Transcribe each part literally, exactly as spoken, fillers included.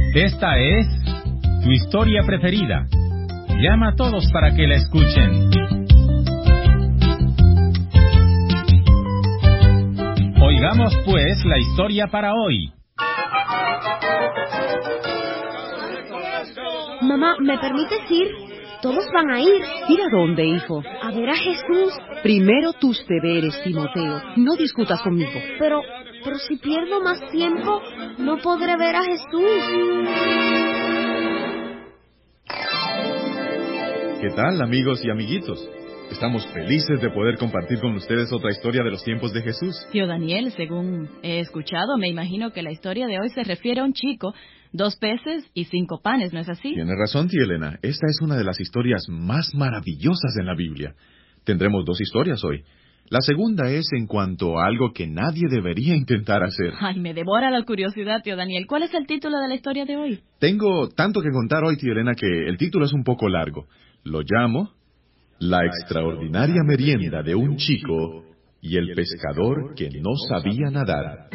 Esta es tu historia preferida. Llama a todos para que la escuchen. Oigamos pues la historia para hoy. Mamá, ¿me permites ir? Todos van a ir. ¿Ir a dónde, hijo? A ver a Jesús. Primero tus deberes, Timoteo. No discutas conmigo. Pero, pero si pierdo más tiempo, no podré ver a Jesús. ¿Qué tal, amigos y amiguitos? Estamos felices de poder compartir con ustedes otra historia de los tiempos de Jesús. Tío Daniel, según he escuchado, me imagino que la historia de hoy se refiere a un chico, dos peces y cinco panes, ¿no es así? Tiene razón, tía Elena. Esta es una de las historias más maravillosas en la Biblia. Tendremos dos historias hoy. La segunda es en cuanto a algo que nadie debería intentar hacer. Ay, me devora la curiosidad, tío Daniel. ¿Cuál es el título de la historia de hoy? Tengo tanto que contar hoy, tía Elena, que el título es un poco largo. Lo llamo La extraordinaria merienda de un chico y el pescador que no sabía nadar.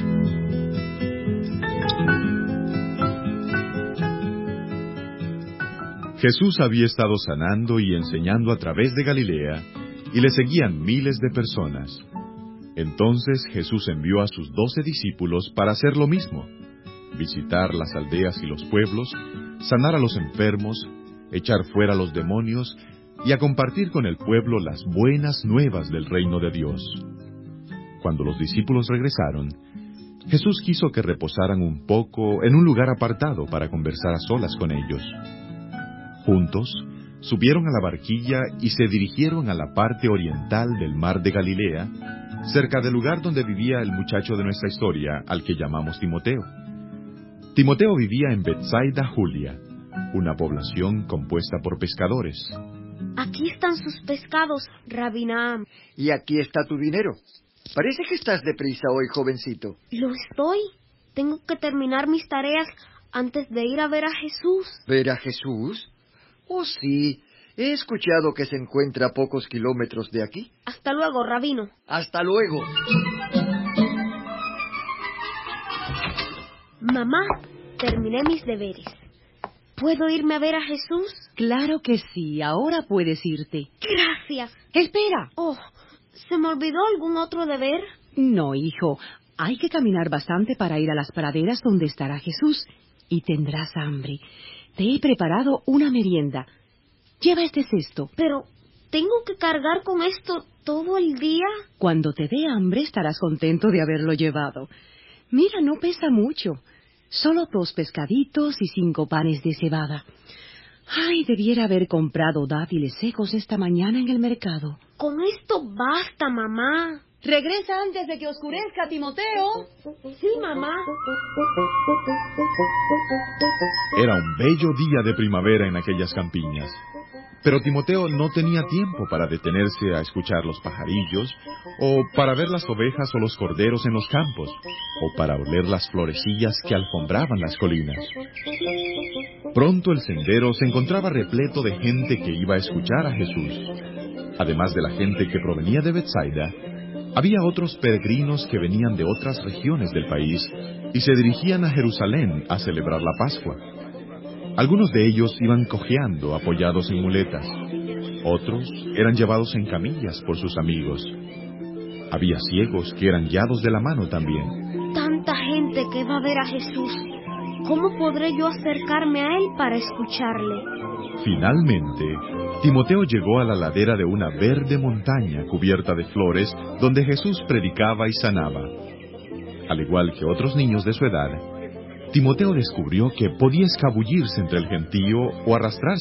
Jesús había estado sanando y enseñando a través de Galilea, y le seguían miles de personas. Entonces Jesús envió a sus doce discípulos para hacer lo mismo: visitar las aldeas y los pueblos, sanar a los enfermos, echar fuera a los demonios y a compartir con el pueblo las buenas nuevas del reino de Dios. Cuando los discípulos regresaron, Jesús quiso que reposaran un poco en un lugar apartado para conversar a solas con ellos. Juntos, subieron a la barquilla y se dirigieron a la parte oriental del mar de Galilea, cerca del lugar donde vivía el muchacho de nuestra historia, al que llamamos Timoteo. Timoteo vivía en Betsaida Julia, una población compuesta por pescadores. Aquí están sus pescados, Rabbi Nahum. Y aquí está tu dinero. Parece que estás deprisa hoy, jovencito. Lo estoy. Tengo que terminar mis tareas antes de ir a ver a Jesús. ¿Ver a Jesús? Oh, sí. He escuchado que se encuentra a pocos kilómetros de aquí. Hasta luego, rabino. Hasta luego. Mamá, terminé mis deberes. ¿Puedo irme a ver a Jesús? Claro que sí. Ahora puedes irte. Gracias. Espera. Oh, ¿se me olvidó algún otro deber? No, hijo. Hay que caminar bastante para ir a las praderas donde estará Jesús. Y tendrás hambre. Te he preparado una merienda. Lleva este cesto. Pero, ¿tengo que cargar con esto todo el día? Cuando te dé hambre estarás contento de haberlo llevado. Mira, no pesa mucho. Solo dos pescaditos y cinco panes de cebada. Ay, debiera haber comprado dátiles secos esta mañana en el mercado. Con esto basta, mamá. Regresa antes de que oscurezca, Timoteo. Sí, mamá. Era un bello día de primavera en aquellas campiñas. Pero Timoteo no tenía tiempo para detenerse a escuchar los pajarillos, o para ver las ovejas o los corderos en los campos, o para oler las florecillas que alfombraban las colinas. Pronto el sendero se encontraba repleto de gente que iba a escuchar a Jesús. Además de la gente que provenía de Betsaida, había otros peregrinos que venían de otras regiones del país y se dirigían a Jerusalén a celebrar la Pascua. Algunos de ellos iban cojeando, apoyados en muletas. Otros eran llevados en camillas por sus amigos. Había ciegos que eran guiados de la mano también. Tanta gente que va a ver a Jesús. ¿Cómo podré yo acercarme a él para escucharle? Finalmente, Timoteo llegó a la ladera de una verde montaña cubierta de flores, donde Jesús predicaba y sanaba. Al igual que otros niños de su edad, Timoteo descubrió que podía escabullirse entre el gentío o arrastrarse